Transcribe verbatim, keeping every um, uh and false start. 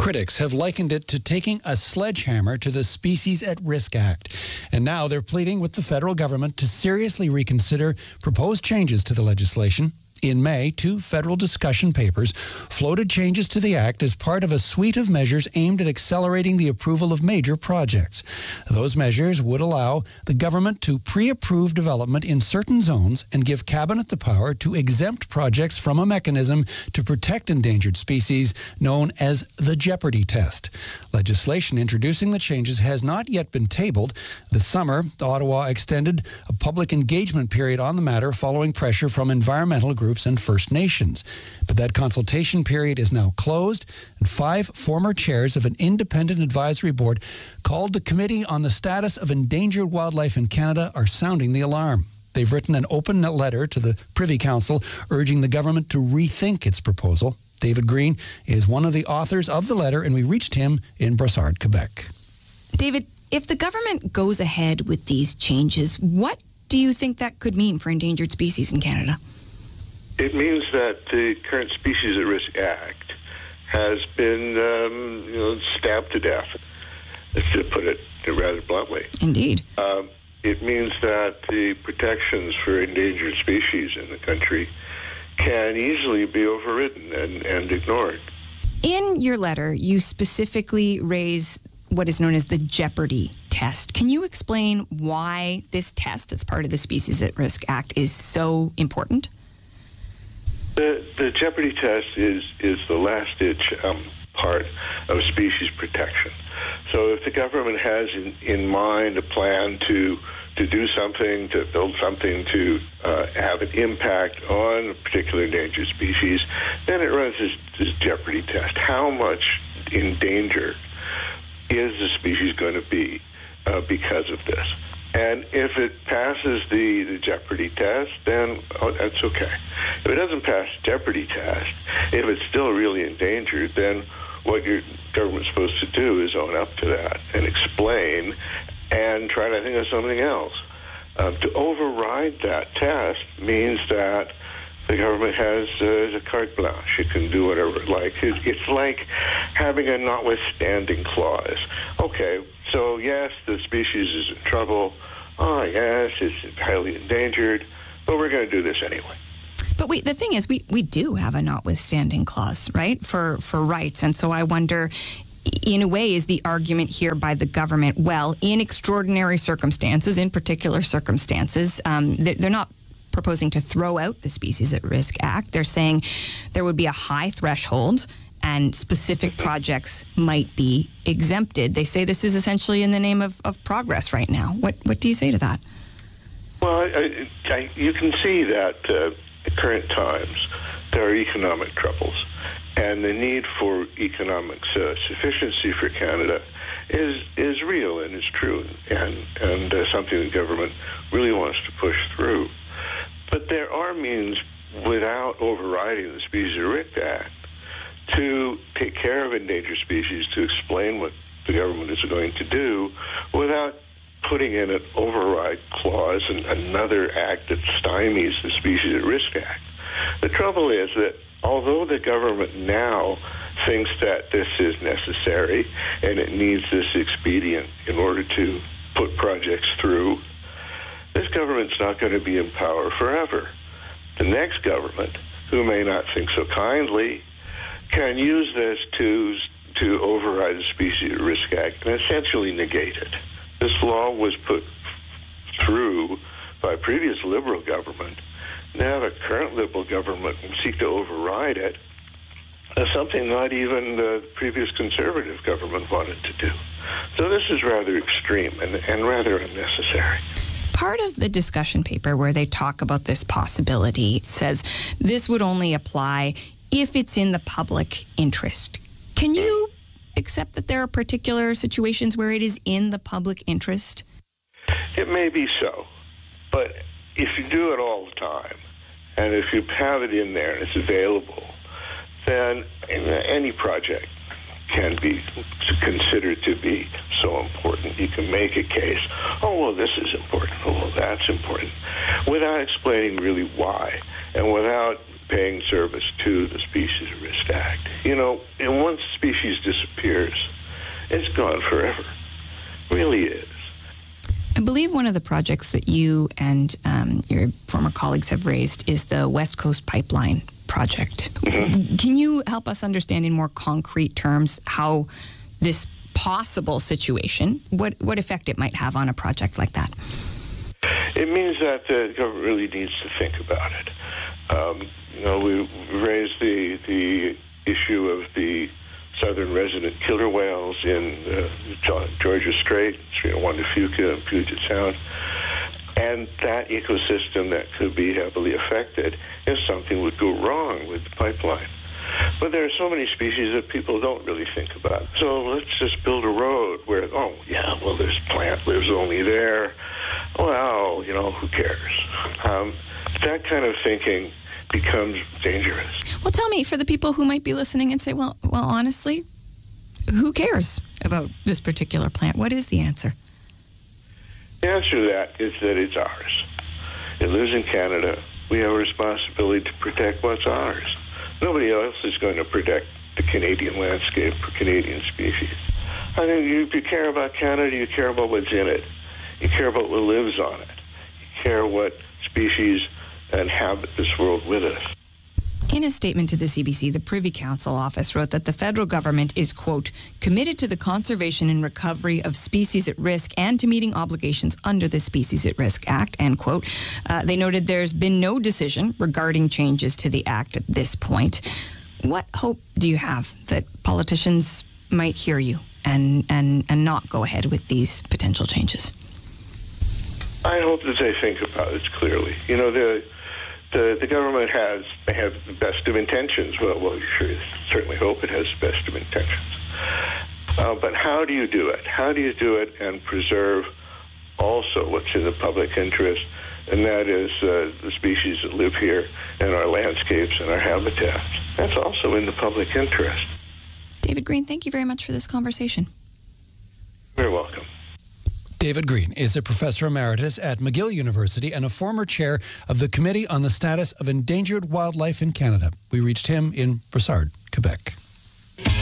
Critics have likened it to taking a sledgehammer to the Species at Risk Act. And now they're pleading with the federal government to seriously reconsider proposed changes to the legislation. In May, two federal discussion papers floated changes to the act as part of a suite of measures aimed at accelerating the approval of major projects. Those measures would allow the government to pre-approve development in certain zones and give Cabinet the power to exempt projects from a mechanism to protect endangered species known as the Jeopardy Test. Legislation introducing the changes has not yet been tabled. This summer, Ottawa extended a public engagement period on the matter following pressure from environmental groups and First Nations. But that consultation period is now closed, and five former chairs of an independent advisory board called the Committee on the Status of Endangered Wildlife in Canada are sounding the alarm. They've written an open letter to the Privy Council urging the government to rethink its proposal. David Green is one of the authors of the letter, and we reached him in Brossard, Quebec. David, if the government goes ahead with these changes, what do you think that could mean for endangered species in Canada? It means that the current Species at Risk Act has been um, you know, stabbed to death, to put it rather bluntly. Indeed. Um, it means that the protections for endangered species in the country can easily be overridden and, and ignored. In your letter, you specifically raise what is known as the Jeopardy Test. Can you explain why this test, that's part of the Species at Risk Act, is so important? The, the Jeopardy Test is, is the last-ditch um, part of species protection. So if the government has in, in mind a plan to to do something, to build something, to uh, have an impact on a particular endangered species, then it runs this, this Jeopardy Test. How much in danger is the species going to be uh, because of this? And if it passes the, the Jeopardy Test, then oh, that's okay. If it doesn't pass the Jeopardy Test, if it's still really endangered, then what your government's supposed to do is own up to that and explain and try to think of something else. Um, to override that test means that the government has uh, a carte blanche. It can do whatever it likes. It's like having a notwithstanding clause. Okay, so yes, the species is in trouble. Oh, yes, it's highly endangered, but we're going to do this anyway. But we, the thing is, we, we do have a notwithstanding clause, right, for, for rights. And so I wonder, in a way, is the argument here by the government, well, in extraordinary circumstances, in particular circumstances, um, they're, they're not proposing to throw out the Species at Risk Act. They're saying there would be a high threshold and specific projects might be exempted. They say this is essentially in the name of, of progress right now. What what do you say to that? Well, I, I, you can see that uh, at current times there are economic troubles, and the need for economic uh, sufficiency for Canada is is real and is true, and, and uh, something the government really wants to push through. But there are means, without overriding the Species at Risk Act, to take care of endangered species, to explain what the government is going to do without putting in an override clause and another act that stymies the Species at Risk Act. The trouble is that although the government now thinks that this is necessary and it needs this expedient in order to put projects through, this government's not going to be in power forever. The next government, who may not think so kindly, can use this to to override the Species at Risk Act and essentially negate it. This law was put through by a previous Liberal government. Now the current Liberal government will seek to override it, as something not even the previous Conservative government wanted to do. So this is rather extreme and, and rather unnecessary. Part of the discussion paper where they talk about this possibility says this would only apply if it's in the public interest. Can you accept that there are particular situations where it is in the public interest? It may be so, but if you do it all the time, and if you have it in there and it's available, then any project can be considered to be so important. You can make a case, oh, well, this is important, oh, well, that's important, without explaining really why, and without paying service to the Species at Risk Act. You know, and once a species disappears, it's gone forever. Really is. I believe one of the projects that you and um, your former colleagues have raised is the West Coast Pipeline project. Mm-hmm. Can you help us understand in more concrete terms how this possible situation, what, what effect it might have on a project like that? It means that the government really needs to think about it. Um, you know, we raised the the issue of the southern resident killer whales in uh, Georgia Strait, Strait of Juan de Fuca, and Puget Sound. And that ecosystem that could be heavily affected if something would go wrong with the pipeline. But there are so many species that people don't really think about. So let's just build a road where, oh, yeah, well, this plant lives only there. Well, you know, who cares? Um, that kind of thinking becomes dangerous. Well, tell me, for the people who might be listening and say, well, well, honestly, who cares about this particular plant? What is the answer? The answer to that is that it's ours. It lives in Canada. We have a responsibility to protect what's ours. Nobody else is going to protect the Canadian landscape or Canadian species. I think you, if you care about Canada, you care about what's in it. You care about what lives on it. You care what species inhabit this world with us. In a statement to the C B C, the Privy Council office wrote that the federal government is, quote, committed to the conservation and recovery of species at risk and to meeting obligations under the Species at Risk Act, end quote. Uh, they noted there's been no decision regarding changes to the Act at this point. What hope do you have that politicians might hear you and, and, and not go ahead with these potential changes? I hope that they think about it clearly. You know, the The, the government has they have the best of intentions. Well, well, you sure certainly hope it has the best of intentions. Uh, but how do you do it? How do you do it and preserve also what's in the public interest, and that is uh, the species that live here and our landscapes and our habitats? That's also in the public interest. David Green, thank you very much for this conversation. You're welcome. David Green is a professor emeritus at McGill University and a former chair of the Committee on the Status of Endangered Wildlife in Canada. We reached him in Brossard, Quebec.